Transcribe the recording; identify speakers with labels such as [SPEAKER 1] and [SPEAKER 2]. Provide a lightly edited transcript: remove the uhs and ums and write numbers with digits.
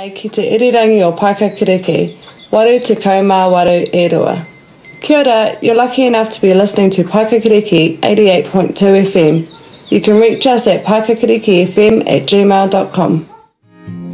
[SPEAKER 1] mai ki te irirangi o Paikakiriki, waru te kaumā waru e rua. Kia ora, you're lucky enough to be listening to Paikakiriki 88.2 FM. You can reach us at paikakirikifm@gmail.com.